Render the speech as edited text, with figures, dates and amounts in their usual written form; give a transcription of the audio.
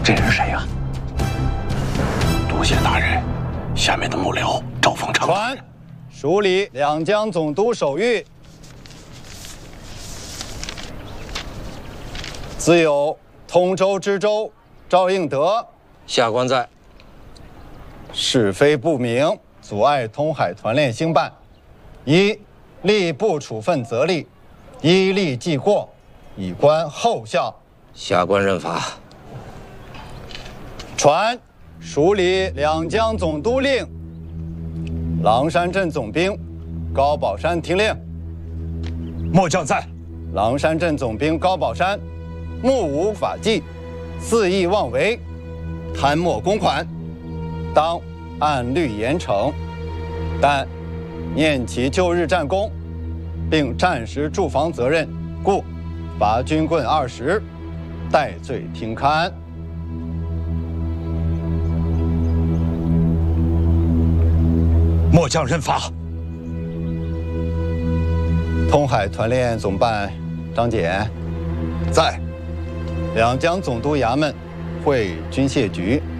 这人谁呀？多谢大人，下面的幕僚赵凤昌。 传，署理两江总督手谕。自有通州知州赵应德， 下官在。 是非不明，阻碍通海团练兴办，一吏部处分责令，依例记过，以观后效。 下官认罚。 传，署理两江总督令，狼山镇总兵高宝山听令。 末将在。 狼山镇总兵高宝山，目无法纪，肆意妄为，贪墨公款，当按律严惩。但念其旧日战功，并战时驻防责任，故罚军棍20，戴罪听勘。 末将认罚。 通海团练总办张俭， 在。 两江总督衙门会军械局